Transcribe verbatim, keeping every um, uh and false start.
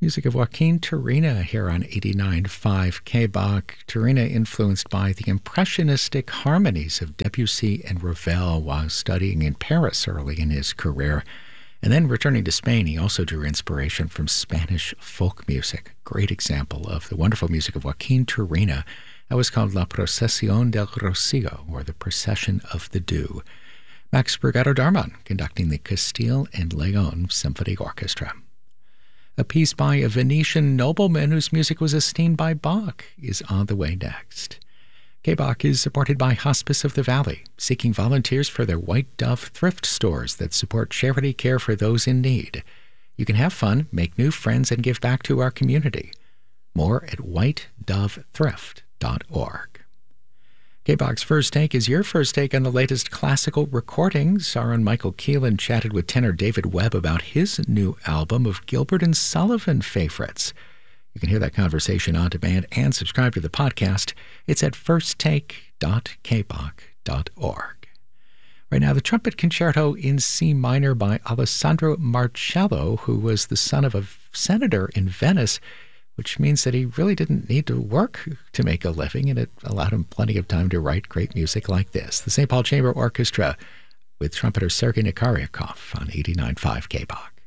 Music of Joaquin Turina here on eighty-nine point five K B O C. Turina influenced by the impressionistic harmonies of Debussy and Ravel while studying in Paris early in his career. And then returning to Spain, he also drew inspiration from Spanish folk music. Great example of the wonderful music of Joaquin Turina. That was called La Procesión del Rocío, or the Procession of the Dew. Max Brigado Darman conducting the Castile and León Symphony Orchestra. A piece by a Venetian nobleman whose music was esteemed by Bach is on the way next. K B O C is supported by Hospice of the Valley, seeking volunteers for their White Dove thrift stores that support charity care for those in need. You can have fun, make new friends, and give back to our community. More at white dove thrift dot org. K B O C's First Take is your first take on the latest classical recordings. Our own Michael Keelan chatted with tenor David Webb about his new album of Gilbert and Sullivan favorites. You can hear that conversation on demand and subscribe to the podcast. It's at first take dot k b o c dot org. Right now, the Trumpet Concerto in C minor by Alessandro Marcello, who was the son of a senator in Venice, which means that he really didn't need to work to make a living, and it allowed him plenty of time to write great music like this. The Saint Paul Chamber Orchestra with trumpeter Sergei Nikaryakov on eighty-nine point five K B O C.